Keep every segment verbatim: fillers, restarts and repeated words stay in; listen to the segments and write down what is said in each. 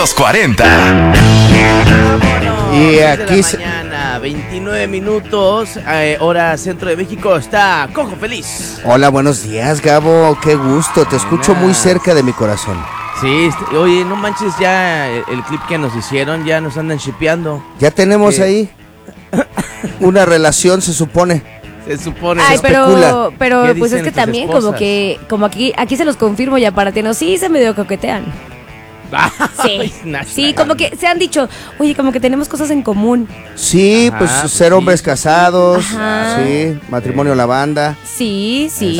los cuarenta. Y aquí se... mañana, veintinueve minutos, eh, hora centro de México, está Cojo Feliz. Hola, buenos días, Gabo, qué gusto, te escucho muy cerca de mi corazón. Sí, este, oye, no manches, ya el, el clip que nos hicieron, ya nos andan shipeando. Ya tenemos ¿Qué? ahí una relación, se supone. Se supone. Ay, se pero, pero pues es que tus también esposas? como que, como aquí, aquí se los confirmo ya para no, sí se medio coquetean. Sí, sí, como que se han dicho, oye, como que tenemos cosas en común. Sí, Ajá, pues pues ser sí. hombres casados, Ajá. sí, matrimonio la banda. Sí, sí.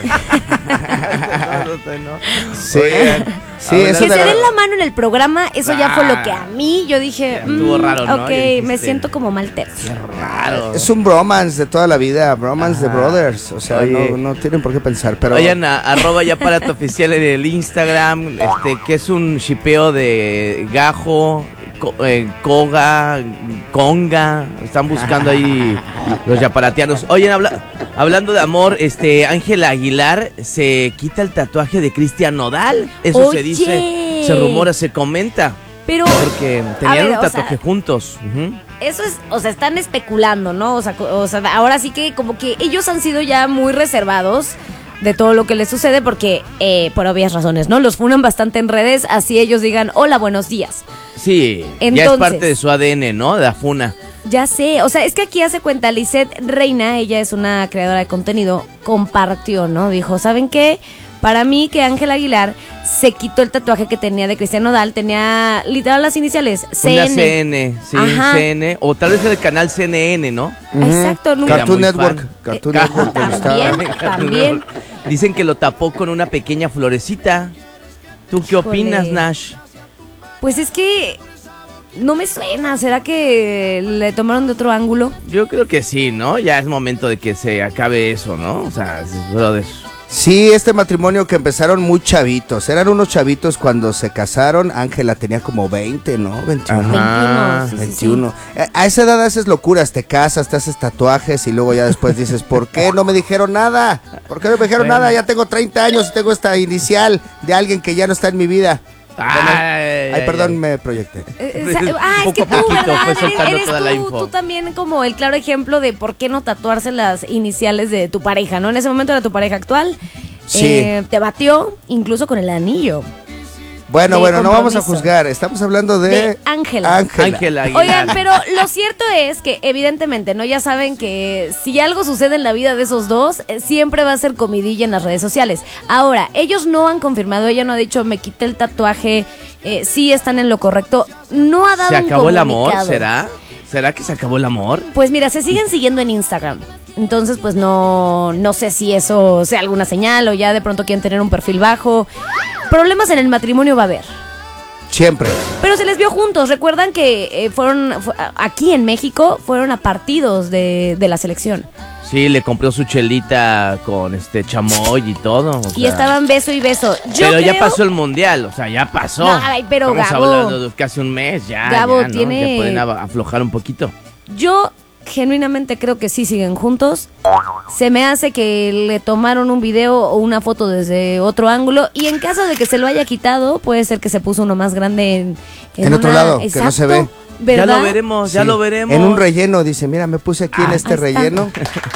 Sí, sí, Que eso se de den la- la mano en el programa, eso ya fue lo que a mí, yo dije, Estuvo mm, raro, ¿no? ok, Ya dijiste. me siento como mal tercio. Claro. Es un bromance de toda la vida, bromance de Ajá. brothers, o sea, Oye. no, no tienen por qué pensar, pero... Oigan, a, arroba ya para tu oficial en el Instagram, este, que es un shipeo de gajo, co- eh, coga, conga, están buscando ahí los yaparatianos. Oye, habla, hablando de amor, este, Ángela Aguilar se quita el tatuaje de Cristian Nodal, eso se Oye. dice, se rumora, se comenta, Pero, porque tenían ver, un o tatuaje sea, juntos. Ujú. eso es, o sea, están especulando, ¿no? O sea, co- o sea, ahora sí que como que ellos han sido ya muy reservados de todo lo que les sucede porque, eh, por obvias razones, ¿no? Los funan bastante en redes, así ellos digan, hola, buenos días. Sí, ya es Entonces- parte de su A D N, ¿no? De la funa. Ya sé, o sea, es que aquí hace cuenta, Lisette Reina, ella es una creadora de contenido, compartió, ¿no? Dijo, ¿saben qué? Para mí que Ángela Aguilar se quitó el tatuaje que tenía de Cristian Nodal, tenía literal las iniciales, C N. Una C N, sí, Ajá. C N, o tal vez el canal C N N, ¿no? Ujú. Exacto, nunca. Era Cartoon muy Network, fan. Cartoon Eh, Network, ah, me gustaba. también. También. Dicen que lo tapó con una pequeña florecita. ¿Tú qué Híjole. opinas, Nash? Pues es que no me suena, ¿será que le tomaron de otro ángulo? Yo creo que sí, ¿no? Ya es momento de que se acabe eso, ¿no? O sea, brother. Sí, este matrimonio que empezaron muy chavitos, eran unos chavitos cuando se casaron, Ángela tenía como veinte, ¿no? veintiuno. Ajá. veintiuno, sí, sí, sí. veintiuno. A a esa edad haces locuras, te casas, te haces tatuajes y luego ya después dices, ¿por qué no me dijeron nada? ¿Por qué no me dijeron Bueno. nada? Ya tengo treinta años y tengo esta inicial de alguien que ya no está en mi vida. Bueno, Ay, ay, perdón, me proyecté. Eh, eh, sa- ah, es que Poco a tú, poquito ¿verdad? fue Eres, soltando eres toda la tú, info. tú también como el claro ejemplo de por qué no tatuarse las iniciales de tu pareja, ¿no? En ese momento era tu pareja actual. Sí. Eh, te batió incluso con el anillo. Bueno, de bueno, no vamos a compromiso. juzgar, estamos hablando de... De Ángela. Ángela. Ángela Aguilar. Oigan, pero lo cierto es que evidentemente, ¿no? Ya saben que si algo sucede en la vida de esos dos, eh, siempre va a ser comidilla en las redes sociales. Ahora, ellos no han confirmado, ella no ha dicho, me quité el tatuaje, eh, sí están en lo correcto. No ha dado ¿Se un acabó el amor? comunicado. ¿Será? ¿Será que se acabó el amor? Pues mira, se siguen siguiendo en Instagram. Entonces, pues no, no sé si eso sea alguna señal o ya de pronto quieren tener un perfil bajo. Problemas en el matrimonio va a haber. Siempre. Pero se les vio juntos. Recuerdan que eh, fueron, fu- aquí en México, fueron a partidos de, de la selección. Sí, le compró su chelita con este chamoy y todo. o Y sea. estaban beso y beso. Yo Pero ya creo- pasó el mundial, o sea, ya pasó. No, ay, pero Estamos Gabo. hablando de casi un mes, ya. Gabo, ya, ¿no? tiene- Ya pueden ab- aflojar un poquito. Yo genuinamente creo que sí siguen juntos. Se me hace que le tomaron un video o una foto desde otro ángulo. Y en caso de que se lo haya quitado, puede ser que se puso uno más grande en, En otro una- lado, que no se ve. ¿Verdad? Ya lo veremos, ya Sí. lo veremos. En un relleno, dice, mira, me puse aquí en Ah, este ahí está. relleno.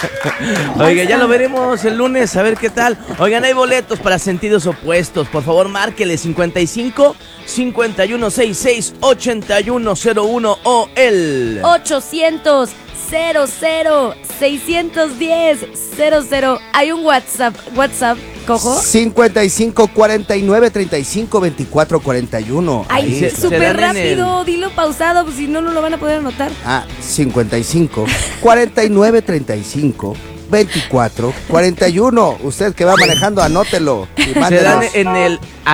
Oiga, ya lo veremos el lunes, a ver qué tal. Oigan, hay boletos para sentidos opuestos. Por favor, márquele cincuenta y cinco, cincuenta y uno sesenta y seis, ochenta y uno cero uno o el... ochocientos cero cero seiscientos diez cero cero. Hay un WhatsApp, WhatsApp, cojo. cincuenta y cinco, cuarenta y nueve, treinta y cinco, veinticuatro, cuarenta y uno. Ay, Ahí se- está. se súper dan en rápido, dilo pausado, pues si no, no lo van a poder anotar. Ah, cincuenta y cinco, cuarenta y nueve, treinta y cinco, veinticuatro, cuarenta y uno. Usted que va manejando, anótelo. Y Se mándenos. dan en el